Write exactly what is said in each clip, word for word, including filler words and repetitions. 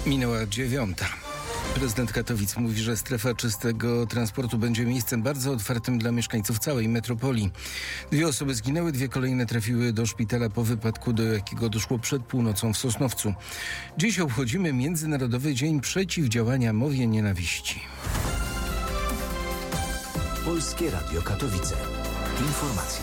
Minęła dziewiąta. Prezydent Katowic mówi, że strefa czystego transportu będzie miejscem bardzo otwartym dla mieszkańców całej metropolii. Dwie osoby zginęły, dwie kolejne trafiły do szpitala po wypadku, do jakiego doszło przed północą w Sosnowcu. Dziś obchodzimy Międzynarodowy Dzień Przeciwdziałania Mowie Nienawiści. Polskie Radio Katowice. Informacje.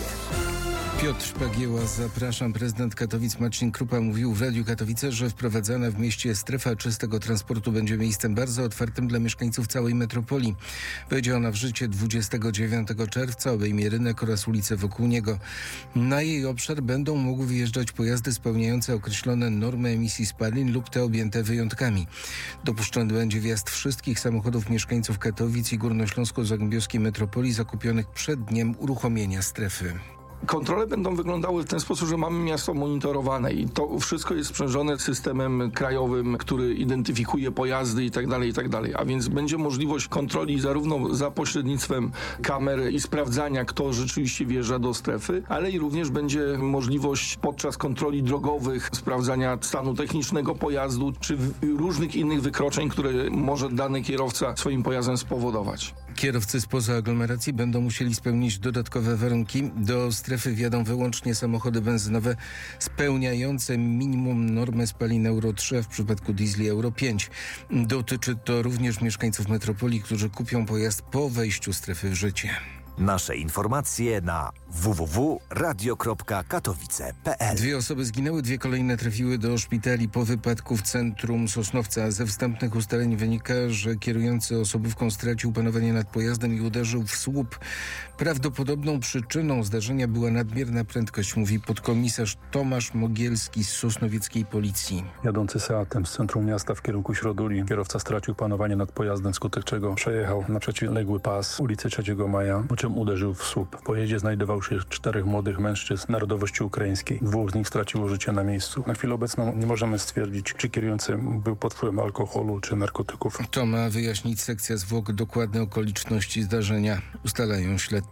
Piotr Pagieła, zapraszam. Prezydent Katowic Marcin Krupa mówił w Radiu Katowice, że wprowadzana w mieście strefa czystego transportu będzie miejscem bardzo otwartym dla mieszkańców całej metropolii. Wejdzie ona w życie dwudziestego dziewiątego czerwca, obejmie rynek oraz ulice wokół niego. Na jej obszar będą mogły wjeżdżać pojazdy spełniające określone normy emisji spalin lub te objęte wyjątkami. Dopuszczony będzie wjazd wszystkich samochodów mieszkańców Katowic i górnośląsko-zagłębiowskiej metropolii zakupionych przed dniem uruchomienia strefy. Kontrole będą wyglądały w ten sposób, że mamy miasto monitorowane i to wszystko jest sprzężone systemem krajowym, który identyfikuje pojazdy i tak dalej, i tak dalej. A więc będzie możliwość kontroli zarówno za pośrednictwem kamer i sprawdzania, kto rzeczywiście wjeżdża do strefy, ale i również będzie możliwość podczas kontroli drogowych sprawdzania stanu technicznego pojazdu czy różnych innych wykroczeń, które może dany kierowca swoim pojazdem spowodować. Kierowcy spoza aglomeracji będą musieli spełnić dodatkowe warunki. Do strefy wjadą wyłącznie samochody benzynowe spełniające minimum normę spalin Euro trzy, w przypadku diesli Euro pięć. Dotyczy to również mieszkańców metropolii, którzy kupią pojazd po wejściu strefy w życie. Nasze informacje na w w w kropka radio kropka katowice kropka p l. Dwie osoby zginęły, dwie kolejne trafiły do szpitali po wypadku w centrum Sosnowca. Ze wstępnych ustaleń wynika, że kierujący osobówką stracił panowanie nad pojazdem i uderzył w słup. Prawdopodobną przyczyną zdarzenia była nadmierna prędkość, mówi podkomisarz Tomasz Mogielski z sosnowieckiej policji. Jadący Seatem z centrum miasta w kierunku Środuli, kierowca stracił panowanie nad pojazdem, wskutek czego przejechał na przeciwległy pas ulicy trzeciego maja, po czym uderzył w słup. W pojeździe znajdował się czterech młodych mężczyzn narodowości ukraińskiej. Dwóch z nich straciło życie na miejscu. Na chwilę obecną nie możemy stwierdzić, czy kierujący był pod wpływem alkoholu czy narkotyków. To ma wyjaśnić sekcja zwłok. Dokładne okoliczności zdarzenia ustalają śledczy.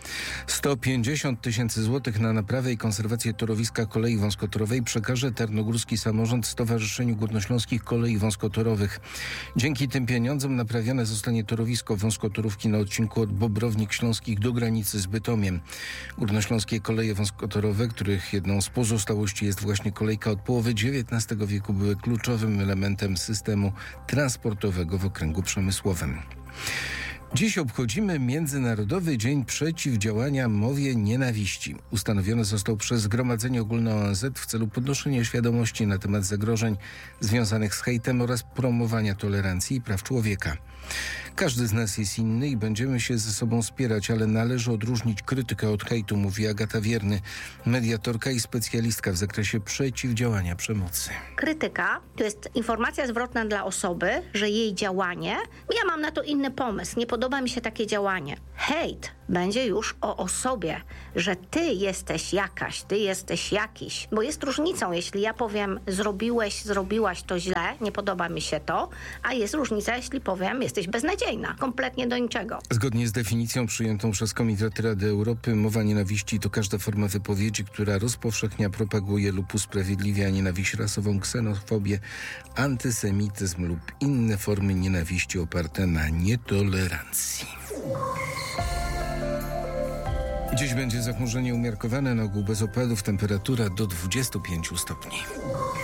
sto pięćdziesiąt tysięcy złotych na naprawę i konserwację torowiska kolei wąskotorowej przekaże Tarnogórski Samorząd Stowarzyszeniu Górnośląskich Kolei Wąskotorowych. Dzięki tym pieniądzom naprawione zostanie torowisko wąskotorówki na odcinku od Bobrownik Śląskich do granicy z Bytomiem. Górnośląskie koleje wąskotorowe, których jedną z pozostałości jest właśnie kolejka od połowy dziewiętnastego wieku, były kluczowym elementem systemu transportowego w okręgu przemysłowym. Dziś obchodzimy Międzynarodowy Dzień Przeciwdziałania Mowie Nienawiści. Ustanowiony został przez Zgromadzenie Ogólne O N Z w celu podnoszenia świadomości na temat zagrożeń związanych z hejtem oraz promowania tolerancji i praw człowieka. Każdy z nas jest inny i będziemy się ze sobą wspierać, ale należy odróżnić krytykę od hejtu, mówi Agata Wierny, mediatorka i specjalistka w zakresie przeciwdziałania przemocy. Krytyka to jest informacja zwrotna dla osoby, że jej działanie, ja mam na to inny pomysł, nie podoba mi się takie działanie. Hejt będzie już o osobie, że ty jesteś jakaś, ty jesteś jakiś, bo jest różnicą, jeśli ja powiem zrobiłeś, zrobiłaś to źle, nie podoba mi się to, a jest różnica, jeśli powiem jesteś beznadziejna, kompletnie do niczego. Zgodnie z definicją przyjętą przez Komitet Rady Europy, mowa nienawiści to każda forma wypowiedzi, która rozpowszechnia, propaguje lub usprawiedliwia nienawiść rasową, ksenofobię, antysemityzm lub inne formy nienawiści oparte na nietolerancji. Dziś będzie zachmurzenie umiarkowane, na ogół bez opadów, temperatura do dwudziestu pięciu stopni.